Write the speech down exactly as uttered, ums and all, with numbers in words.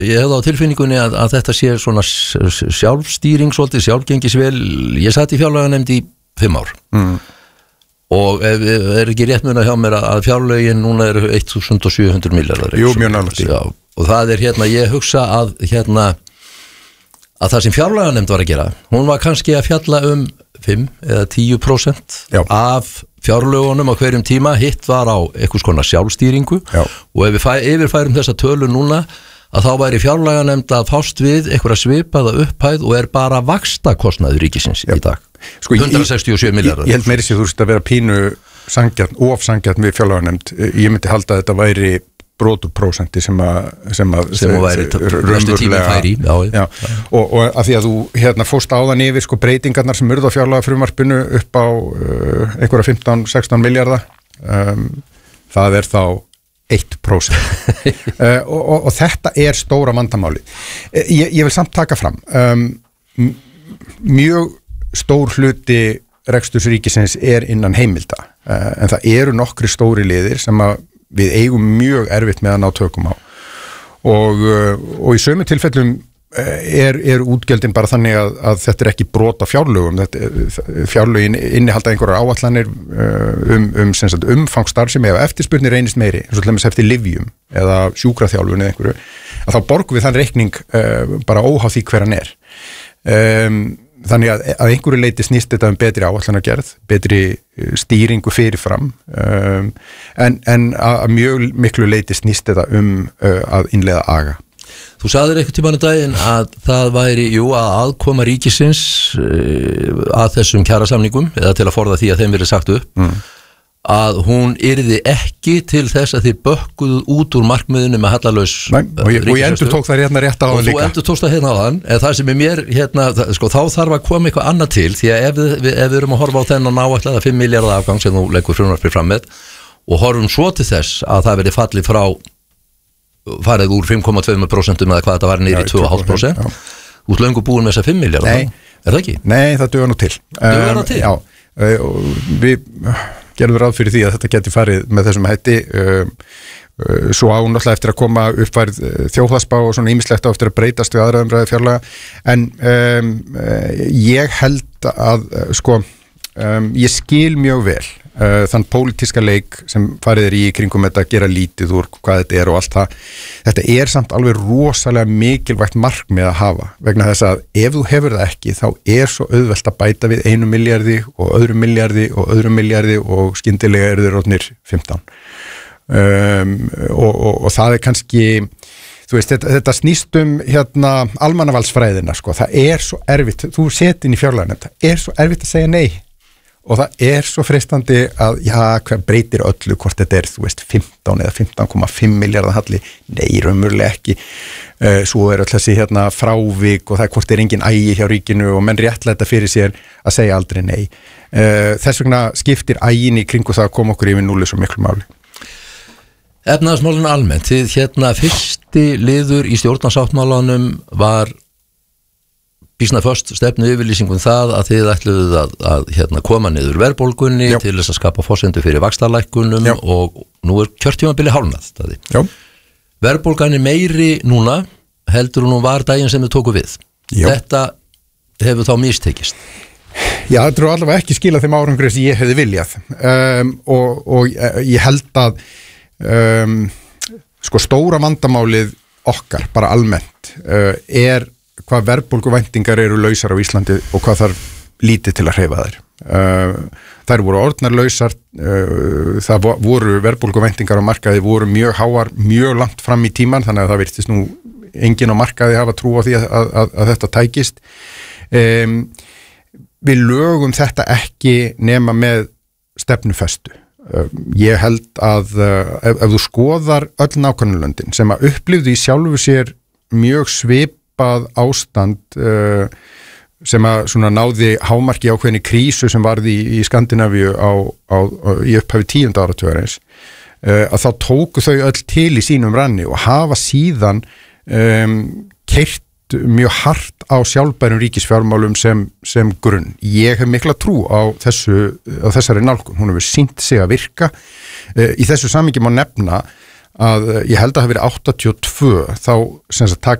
ég hefði á tilfinningunni að, að þetta sé svona sjálfstýring svolítið, sjálfgengisvel. Ég satt í fjárlaganefnd í fimm ár mm. og ef, er ekki rétt muna hjá mér að fjárlögin núna eru sjö hundruð milljarðar. Jú, mjög nálega. Og það er hérna, ég hugsa að hérna að það sem fjárlaganefnd var að gera, hún var kannski að fjalla um fimm eða tíu prósent af fjárlögunum á hverjum tíma, hitt var á einhvers konar sjálfstýringu. Já. Og ef við fæ, yfirfærum þessa tölu núna, að þá væri fjárlaganefnd að fást við einhverja svipaða upphæð og er bara vaxtakostnaður ríkisins Já. Í dag. Sko, hundrað sextíu og sjö milljarðar. Ég, ég held meiri sér þú veist að vera pínu sanngjarn, ofsanngjarn við fjárlaganefnd. Ég myndi halda að þetta væri broturprósenti sem að sem að sem að væri raunverulega færi já, já. Og, og að því að þú hérna fórst áðan yfir sko breytingarnar sem urðu á fjárlagafrumvarpinu upp á uh, einhverja fimmtán til sextán milljarða um, það er þá eitt prósent uh, og, og, og þetta er stóra vandamáli. Ég, ég vil samt taka fram um, mjög stór hluti reksturs ríkisins er innan heimilda uh, en það eru nokkri stóri liðir sem að við eigum mjög erfitt með að ná tökum á og, og í sömu tilfellum er, er útgjöldin bara þannig að, að þetta er ekki brot af fjárlögum. Þetta, fjárlögin innihalda einhverjar áætlanir um, um umfangsstarfsemi eða eftirspurni reynist meiri eins og til dæmis eftir lyfjum eða sjúkraþjálfun eða einhverju að þá borgum við þann reikning uh, bara óháð því hver hann er um, þannig að, að einhverju leiti snýst þetta um betri áætlanagerð, betri stýringu fyrirfram um, en, en að mjög miklu leiti snýst þetta um uh, að innleiða aga. Þú sagðir eitthvað tímann í daginn að það væri, jú, að aðkoma ríkisins uh, að þessum kjarasamningum eða til að forða því að þeim verið sagt upp mm. að hún yrði ekki til þess að þið bökkuðu út úr markmiðinu með hallalaus Nei, og ég, og ég endur tók það hérna rétt á hann líka. Og þú endur tókst það hérna á hann, en það sem er mér hérna, það, sko, þá þarf að koma eitthvað annað til því að ef við, ef við erum að horfa á þennan áætlaða fimm milljarða afgang sem þú leggur frumvarpið fram með og horfum svo til þess að það verði fallið frá farið úr fimm komma tvö prósent eða hvað þetta var niður í tvö komma fimm prósent út löngu búin með þessa fimm milljarða. Nei, er það ekki? Nei, það dugar nú til. Dugar það til? Um, já, uh, við gerðum ráð fyrir því að þetta geti farið með þessum hætti uh, uh, svo á náttúrulega eftir að koma uppfærið uh, þjóðhagsspá og svona ýmislegt á eftir að breytast við aðra umræðu fjárlaga en um, uh, ég held að uh, sko um, ég skil mjög vel uh, þann pólitíska leik sem farið er í kringum þetta að gera lítið úr hvað þetta er og allt það. Þetta er samt alveg rosalega mikilvægt markmið að hafa vegna þess að ef þú hefur það ekki þá er svo auðvelt að bæta við einu milljarði og öðru milljarði og öðru milljarði og skyndilega eru þeir orðnir fimmtán um, og, og, og það er kannski þú veist, þetta, þetta snýst um hérna almannavaldsfræðina sko, það er svo erfitt, þú seti inn í fjárlaganefnd, það er svo erfitt að segja nei og það er svo freistandi að já, hvað breytir öllu hvort þetta er, þú veist, fimmtán eða fimmtán komma fimm milljarða halli, nei, raunverulega ekki uh, svo er öll þessi hérna frávik og það er hvort er engin ægi hjá ríkinu og menn réttlæta fyrir sér að segja aldrei nei uh, þess vegna skiptir ægin í kringu það að koma okkur yfir núli svo miklu máli. Efnahagsmálin almennt, þið hérna fyrsti liður í stjórnarsáttmálanum var býsna först stefnu yfirlýsingum það að þið ætluðuð að, að hérna, koma niður verðbólgunni Já. Til þess að skapa forsendu fyrir vaxtalækkunum Já. Og nú er kjörtímabili hálfnað. Verðbólgan er meiri núna heldur hún var daginn sem þið tóku við. Já. Þetta hefur þá mistekist. Já, þetta eru allavega ekki skilað þeim árangri sem ég hefði viljað um, og, og ég held að um, sko stóra vandamálið okkar bara almennt uh, er hvað verðbólguvæntingar eru lausar á Íslandi og hvað þarf lítið til að hreyfa þær. Uh, þær voru orðnar lausar, uh, það voru verðbólguvæntingar á markaði voru mjög háar, mjög langt fram í tíman þannig að það virtist nú enginn á markaði hafa trú á því að, að, að, að þetta tækist. Um, við lögum þetta ekki nema með stefnufestu. Uh, ég held að uh, ef, ef þú skoðar öll nágrannalöndin sem að upplifðu í sjálfu sér mjög svip ástand uh, sem að svona náði hámarki ákveðinni krísu sem varði í, í Skandinavíu á, á, á, í upphafi tíunda áratugarins uh, að þá tóku þau öll til í sínum ranni og hafa síðan um, keyrt mjög hart á sjálfbærum ríkisfjármálum sem, sem grunn. Ég hef mikla trú á, þessu, á þessari nálgun, hún hefur sýnt sig að virka uh, í þessu samhengi má nefna að ég held að það hafi verið áttatíu og tvö þá sem sagt taka